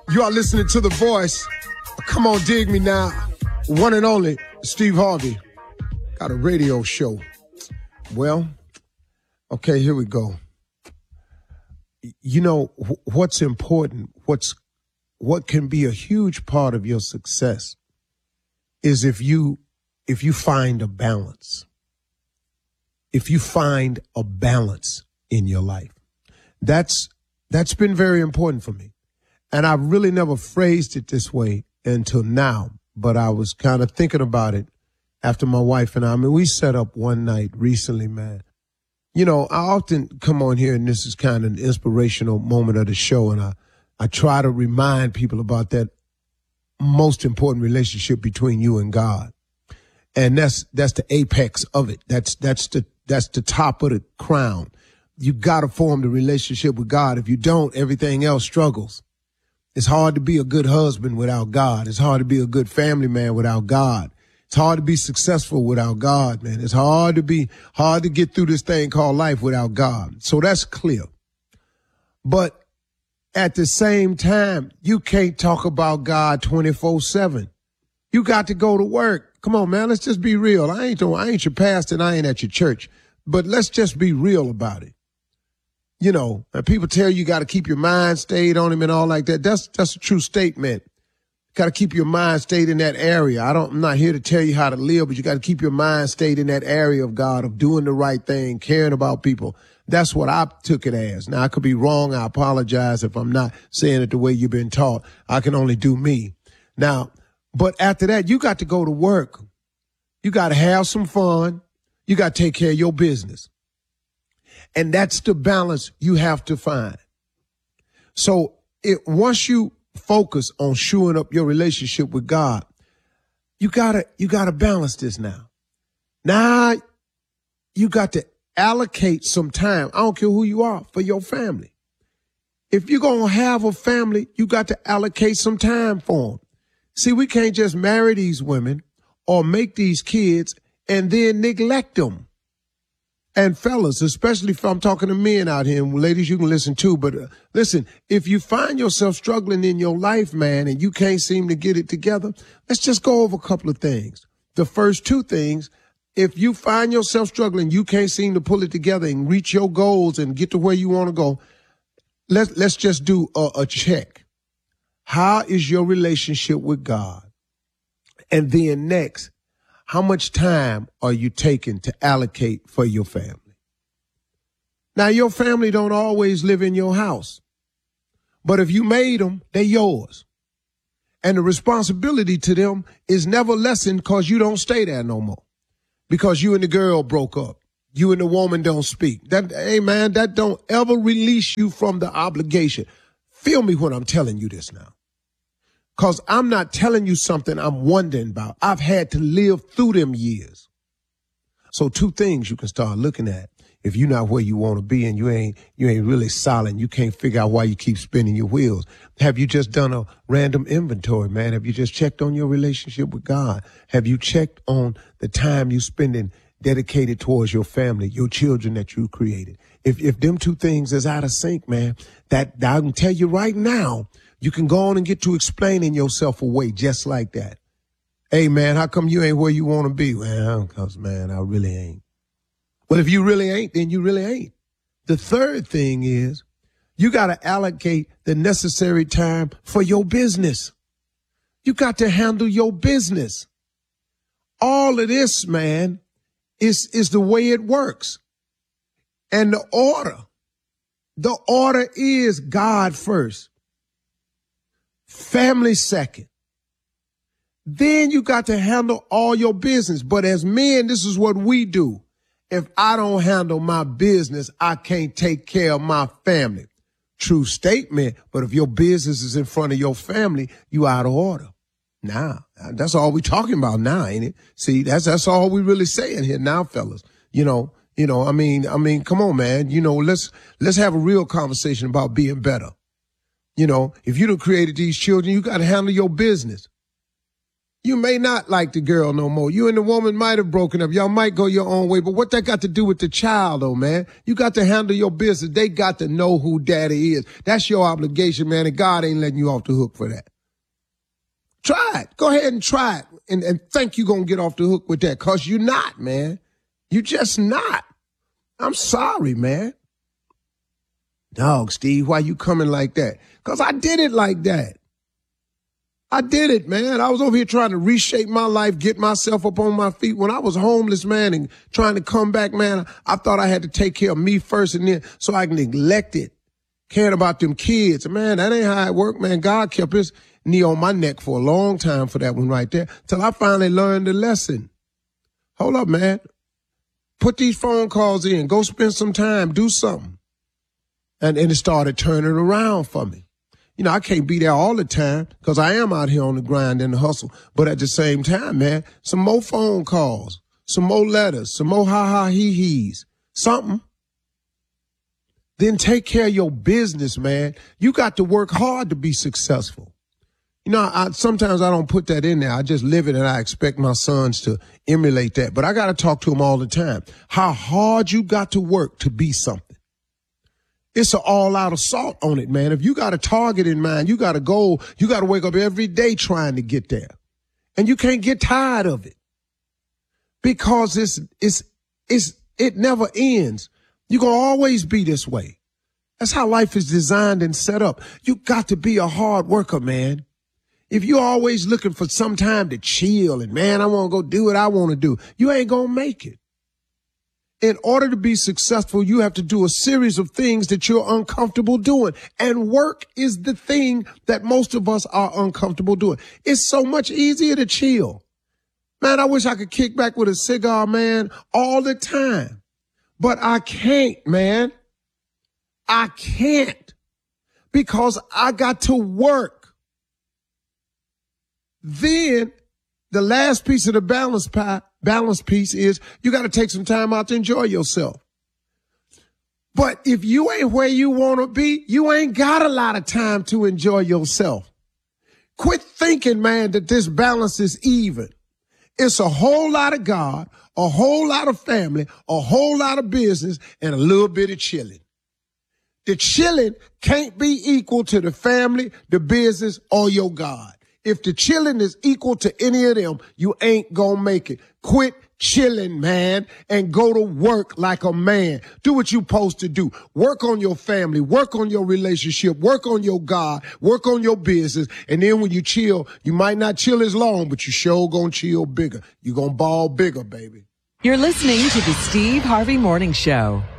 You are listening to The Voice. Come on, dig me now. One and only Steve Harvey. Got a radio show. Well, okay, here we go. You know, what's important, what can be a huge part of your success is if you find a balance. If you find a balance in your life. That's been very important for me. And I've really never phrased it this way until now, but I was kind of thinking about it after my wife and I mean, we set up one night recently, man. You know, I often come on here and this is kind of an inspirational moment of the show. And I try to remind people about that most important relationship between you and God. And that's the apex of it. That's the top of the crown. You got to form the relationship with God. If you don't, everything else struggles. It's hard to be a good husband without God. It's hard to be a good family man without God. It's hard to be successful without God, man. It's hard to get through this thing called life without God. So that's clear. But at the same time, you can't talk about God 24/7. You got to go to work. Come on, man. Let's just be real. I ain't your pastor and I ain't at your church, but let's just be real about it. You know, and people tell you got to keep your mind stayed on him and all like that. That's a true statement. Got to keep your mind stayed in that area. I'm not here to tell you how to live, but you got to keep your mind stayed in that area of God, of doing the right thing, caring about people. That's what I took it as. Now, I could be wrong. I apologize if I'm not saying it the way you've been taught. I can only do me. Now, but after that, you got to go to work. You got to have some fun. You got to take care of your business. And that's the balance you have to find. So once you focus on shoring up your relationship with God, you gotta balance this now. Now you got to allocate some time. I don't care who you are, for your family. If you're going to have a family, you got to allocate some time for them. See, we can't just marry these women or make these kids and then neglect them. And fellas, especially if I'm talking to men out here, and ladies, you can listen too, but listen, if you find yourself struggling in your life, man, and you can't seem to get it together, let's just go over a couple of things. The first two things, if you find yourself struggling, you can't seem to pull it together and reach your goals and get to where you want to go, let's just do a check. How is your relationship with God? And then next, how much time are you taking to allocate for your family? Now, your family don't always live in your house, but if you made them, they're yours. And the responsibility to them is never lessened because you don't stay there no more, because you and the girl broke up. You and the woman don't speak. Hey, man, that don't ever release you from the obligation. Feel me when I'm telling you this now. Because I'm not telling you something I'm wondering about. I've had to live through them years. So two things you can start looking at. If you're not where you want to be and you ain't really solid, you can't figure out why you keep spinning your wheels. Have you just done a random inventory, man? Have you just checked on your relationship with God? Have you checked on the time you spending dedicated towards your family, your children that you created? If them two things is out of sync, man, that I can tell you right now, you can go on and get to explaining yourself away just like that. Hey, man, how come you ain't where you want to be? Well, because, man, I really ain't. Well, if you really ain't, then you really ain't. The third thing is you got to allocate the necessary time for your business. You got to handle your business. All of this, man, is the way it works. And the order is God first. Family second. Then you got to handle all your business. But as men, this is what we do. If I don't handle my business, I can't take care of my family. True statement. But if your business is in front of your family, you out of order. Nah, that's all we talking about now, ain't it? See, that's all we really saying here now, fellas. You know, I mean, come on, man. You know, let's have a real conversation about being better. You know, if you done created these children, you got to handle your business. You may not like the girl no more. You and the woman might have broken up. Y'all might go your own way. But what that got to do with the child, though, man? You got to handle your business. They got to know who daddy is. That's your obligation, man. And God ain't letting you off the hook for that. Try it. Go ahead and try it. And think you're going to get off the hook with that. Because you're not, man. You just not. I'm sorry, man. Dog, Steve, why you coming like that? Because I did it like that. I did it, man. I was over here trying to reshape my life, get myself up on my feet. When I was homeless, man, and trying to come back, man, I thought I had to take care of me first and then so I neglected caring about them kids. And man, that ain't how it worked, man. God kept his knee on my neck for a long time for that one right there till I finally learned the lesson. Hold up, man. Put these phone calls in. Go spend some time. Do something. And it started turning around for me. You know, I can't be there all the time because I am out here on the grind and the hustle. But at the same time, man, some more phone calls, some more letters, some more ha-ha-he-he's, something. Then take care of your business, man. You got to work hard to be successful. You know, sometimes I don't put that in there. I just live it and I expect my sons to emulate that. But I got to talk to them all the time. How hard you got to work to be something. It's an all-out assault on it, man. If you got a target in mind, you got a goal, you got to wake up every day trying to get there. And you can't get tired of it because it never ends. You're going to always be this way. That's how life is designed and set up. You got to be a hard worker, man. If you're always looking for some time to chill and, man, I want to go do what I want to do, you ain't going to make it. In order to be successful, you have to do a series of things that you're uncomfortable doing. And work is the thing that most of us are uncomfortable doing. It's so much easier to chill. Man, I wish I could kick back with a cigar, man, all the time. But I can't, man. I can't because I got to work. Then the last piece of the balance piece is you got to take some time out to enjoy yourself. But if you ain't where you want to be, you ain't got a lot of time to enjoy yourself. Quit thinking, man, that this balance is even. It's a whole lot of God, a whole lot of family, a whole lot of business, and a little bit of chilling. The chilling can't be equal to the family, the business, or your God. If the chilling is equal to any of them, you ain't gonna make it. Quit chilling, man, and go to work like a man. Do what you're supposed to do. Work on your family, work on your relationship, work on your God, work on your business. And then when you chill, you might not chill as long, but you sure gonna chill bigger. You gonna ball bigger, baby. You're listening to the Steve Harvey Morning Show.